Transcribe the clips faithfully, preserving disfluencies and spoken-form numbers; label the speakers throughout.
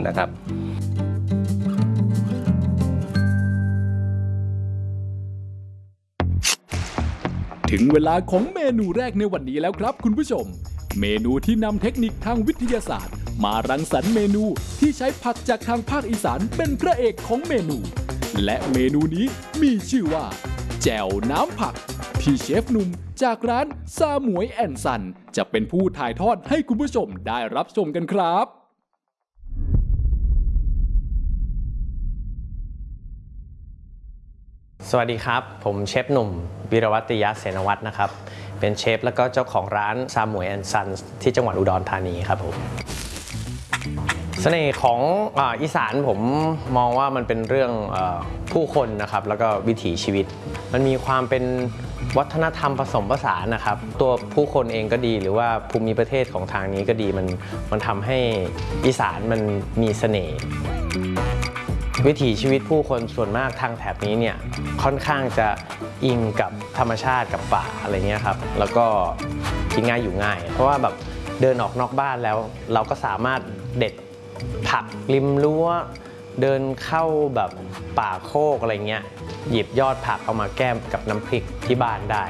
Speaker 1: นะครับ
Speaker 2: ถึงเวลาของเมนูแรกในวันนี้แล้วครับคุณผู้ชมเมนูที่นำเทคนิคทางวิทยาศาสตร์มารังสรรค์เมนูที่ใช้ผักจากทางภาคอีสานเป็นพระเอกของเมนูและเมนูนี้มีชื่อว่าแจ่วน้ำผักที่เชฟหนุ่มจากร้านซาหมวยแอนซันจะเป็นผู้ถ่ายทอดให้คุณผู้ชมได้รับชมกันครับ
Speaker 3: สวัสดีครับผมเชฟหนุ่มวีรวัตยเสนวัฒน์นะครับเป็นเชฟแล้วก็เจ้าของร้านซาหมวยแอนซันที่จังหวัดอุดรธานีครับผมเสน่ห์ของอีสานผมมองว่ามันเป็นเรื่องผู้คนนะครับแล้วก็วิถีชีวิตมันมีความเป็นวัฒนธรรมผสมผสานนะครับตัวผู้คนเองก็ดีหรือว่าภูมิประเทศของทางนี้ก็ดีมันมันทำให้อีสานมันมีเสน่ห์วิถีชีวิตผู้คนส่วนมากทางแถบนี้เนี่ยค่อนข้างจะอิงกับธรรมชาติกับป่าอะไรเงี้ยครับแล้วก็กินง่ายอยู่ง่ายเพราะว่าแบบเดินออกนอกบ้านแล้วเราก็สามารถเด็ดผักริมรั้วเดินเข้าแบบป่าโคกอะไรเงี้ยหยิบยอดผักเอามาแก้มกับน้ำพริกที่บ้านได้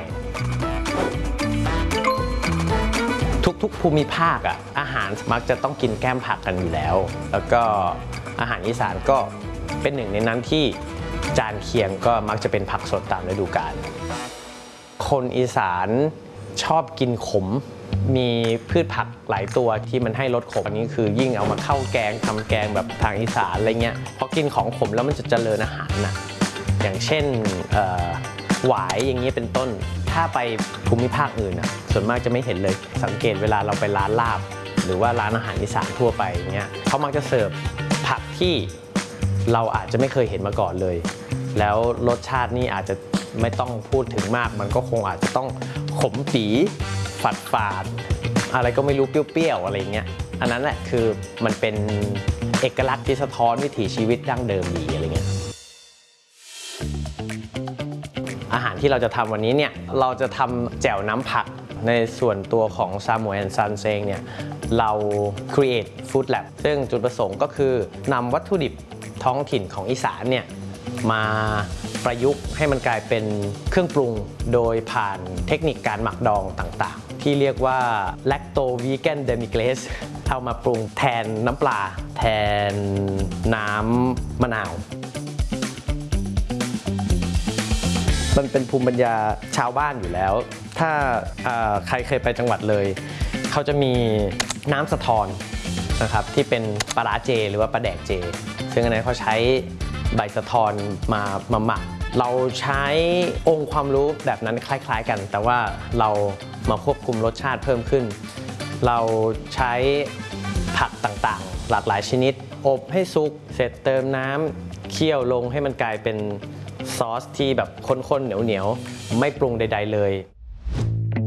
Speaker 3: ทุกๆภูมิภาคอ่ะอาหารมักจะต้องกินแก้มผักกันอยู่แล้วแล้วก็อาหารอีสานก็เป็นหนึ่งในนั้นที่จานเคียงก็มักจะเป็นผักสดตามฤดูกาลคนอีสานชอบกินขมมีพืชผักหลายตัวที่มันให้รสขมอันนี้คือยิ่งเอามาเข้าแกงทำแกงแบบทางอีสานอะไรเงี้ยพอกินของขมแล้วมันจะเจริญอาหารนะอย่างเช่นหวายอย่างนี้เป็นต้นถ้าไปภูมิภาคอื่นอ่ะส่วนมากจะไม่เห็นเลยสังเกตเวลาเราไปร้านลาบหรือว่าร้านอาหารอีสานทั่วไปเงี้ยเขามักจะเสิร์ฟผักที่เราอาจจะไม่เคยเห็นมาก่อนเลยแล้วรสชาตินี่อาจจะไม่ต้องพูดถึงมากมันก็คงอาจจะต้องขมปีฝาดฝาดอะไรก็ไม่รู้เปรี้ยวๆอะไรเงี้ยอันนั้นแหละคือมันเป็นเอกลักษณ์ที่สะท้อนวิถีชีวิตดั้งเดิมดีอะไรเงี้ยอาหารที่เราจะทำวันนี้เนี่ยเราจะทำแจ่วน้ำผักในส่วนตัวของซาหมวยแอนซันเองเนี่ยเรา create food lab ซึ่งจุดประสงค์ก็คือนำวัตถุดิบท้องถิ่นของอีสานเนี่ยมาประยุกต์ให้มันกลายเป็นเครื่องปรุงโดยผ่านเทคนิคการหมักดองต่างๆที่เรียกว่า lacto vegan demi glace เอามาปรุงแทนน้ำปลาแทนน้ำมะนาวมันเป็นภูมิปัญญาชาวบ้านอยู่แล้วถ้าใครเคยไปจังหวัดเลยเขาจะมีน้ำสะทอนนะครับที่เป็นปลาร้าเจหรือว่าปลาแดกเจซึ่งอันนั้นเขาใช้ใบสะทอนมามาหมักเราใช้องค์ความรู้แบบนั้นคล้ายๆกันแต่ว่าเรามาควบคุมรสชาติเพิ่มขึ้นเราใช้ผักต่างๆหลากหลายชนิดอบให้สุกเสร็จเติมน้ำเคี่ยวลงให้มันกลายเป็นซอสที่แบบข้นๆเหนียวๆไม่ปรุงใดๆเลย